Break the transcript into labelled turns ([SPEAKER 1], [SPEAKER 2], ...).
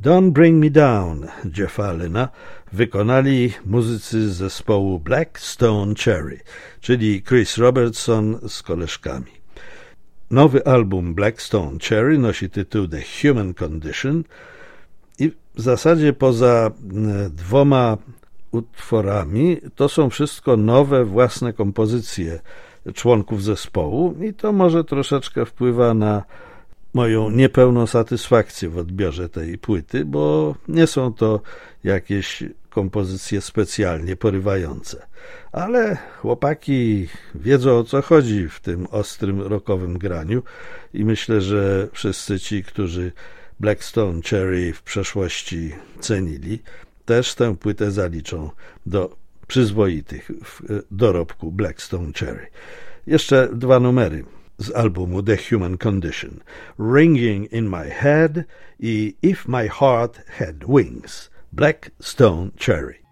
[SPEAKER 1] Don't Bring Me Down Jeffa Lyna wykonali muzycy z zespołu Black Stone Cherry, czyli Chris Robertson z koleżkami. Nowy album Black Stone Cherry nosi tytuł The Human Condition i w zasadzie poza dwoma utworami to są wszystko nowe, własne kompozycje członków zespołu i to może troszeczkę wpływa na moją niepełną satysfakcję w odbiorze tej płyty, bo nie są to jakieś kompozycje specjalnie porywające. Ale chłopaki wiedzą, o co chodzi w tym ostrym rockowym graniu i myślę, że wszyscy ci, którzy Black Stone Cherry w przeszłości cenili, też tę płytę zaliczą do przyzwoitych w dorobku Black Stone Cherry. Jeszcze dwa numery z albumu The Human Condition. Ringing in My Head i If My Heart Had Wings. Black Stone Cherry.